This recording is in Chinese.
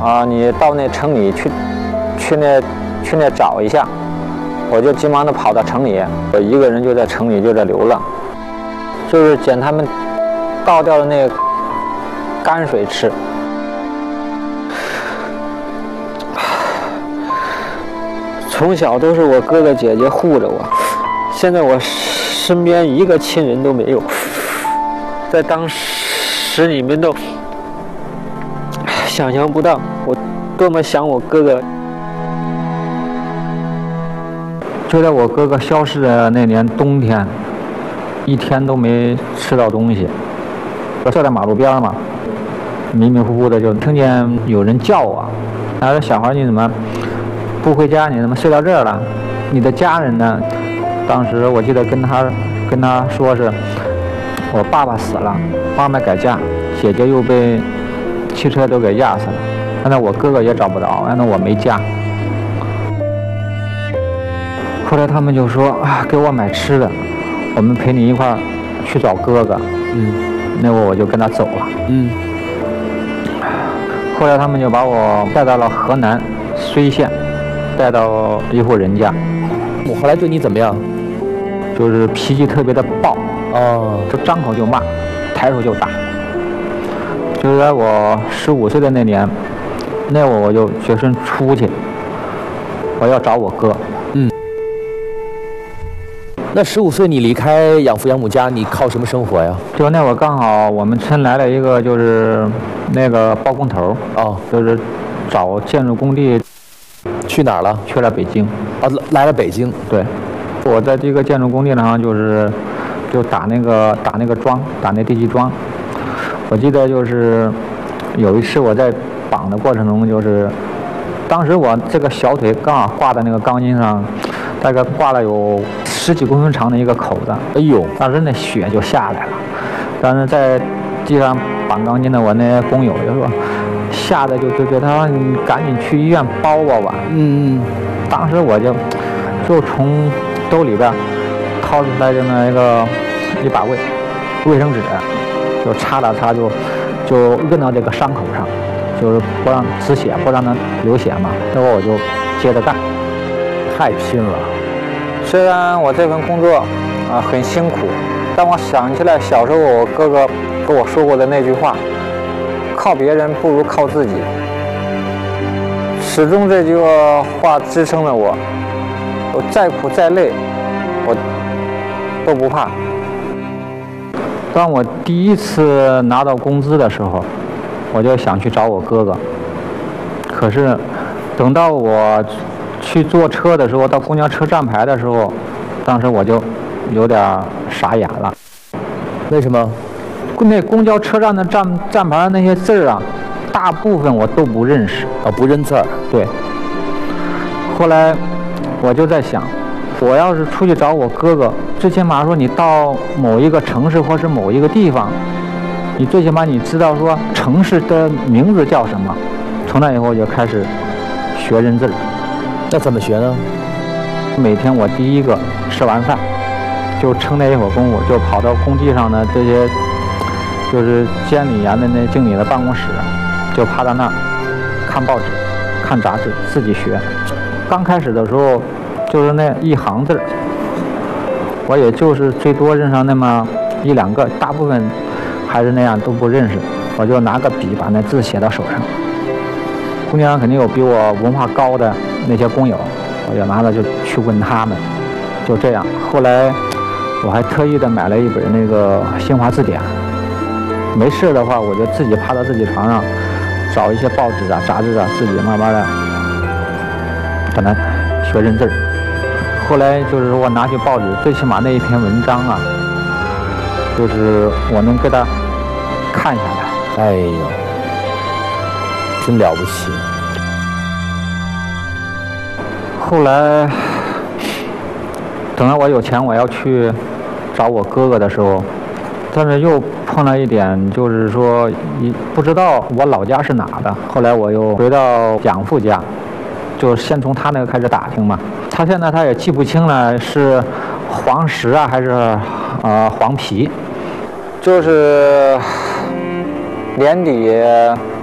你到那城里去那找一下。我就急忙的跑到城里，我一个人就在城里就在流浪，就是捡他们倒掉的那个泔水吃。从小都是我哥哥姐姐护着我，现在我身边一个亲人都没有，在当时你们都想象不到我多么想我哥哥。就在我哥哥消失的那年冬天，一天都没吃到东西。我坐在马路边嘛，迷迷糊糊的就听见有人叫我，他说：“小孩，你怎么不回家？你怎么睡到这儿了？你的家人呢？”当时我记得跟他说是，我爸爸死了，妈妈改嫁，姐姐又被汽车都给压死了，现在我哥哥也找不着，那我没家。后来他们就说给我买吃的，我们陪你一块儿去找哥哥。那会儿我就跟他走了。后来他们就把我带到了河南睢县，带到一户人家。 我后来对你怎么样？ 就是脾气特别的暴，就张口就骂，抬手就打。就在我15岁的那年，那会儿我就决心出去，我要找我哥。 那15岁你离开养父养母家，你靠什么生活呀？ 就那会儿刚好我们村来了一个就是那个包工头，就是找建筑工地。 去哪儿了？ 去了北京。 来了北京。 对，我在这个建筑工地上就打那个桩，打那地基桩。我记得就是有一次我在绑的过程中，就是当时我这个小腿刚好挂在那个钢筋上，大概挂了有10几公分长的一个口子。 哎呦！ 当时那血就下来了。但是在地上绑钢筋的我那工友就说，吓得就他说你赶紧去医院包吧。当时我就从兜里边掏出来的一把卫生纸，就擦了擦，就摁到这个伤口上，就是不让止血，不让它流血嘛。那会儿我就接着干。 太拼了。 虽然我这份工作很辛苦，但我想起来小时候我哥哥跟我说过的那句话，靠别人不如靠自己。始终这句话支撑了我，我再苦再累我都不怕。当我第一次拿到工资的时候，我就想去找我哥哥，可是等到我去坐车的时候，到公交车站牌的时候，当时我就有点傻眼了。 为什么？ 那公交车站的站牌那些字啊，大部分我都不认识。 不认字儿。 对。后来我就在想，我要是出去找我哥哥，最起码说你到某一个城市或是某一个地方，你最起码你知道说城市的名字叫什么。从那以后我就开始学认字。 那怎么学呢？ 每天我第一个吃完饭，就趁那一会儿功夫，就跑到工地上的这些，就是监理员的那经理的办公室，就趴在那儿看报纸、看杂志，自己学。刚开始的时候，就是那一行字，我也就是最多认上那么1、2个，大部分还是那样都不认识。我就拿个笔把那字写到手上。工地上肯定有比我文化高的那些工友，我就拿着就去问他们，就这样。后来我还特意的买了一本那个新华字典，没事的话我就自己趴到自己床上，找一些报纸啊、杂志啊，自己慢慢的可能学认字儿。后来就是我拿起报纸，最起码那一篇文章啊，就是我能给他看下来。 哎呦，真了不起。 后来等到我有钱我要去找我哥哥的时候，但是又碰到一点，就是说不知道我老家是哪的。后来我又回到养父家，就先从他那个开始打听嘛。他现在他也记不清了是黄石啊还是黄皮，就是年底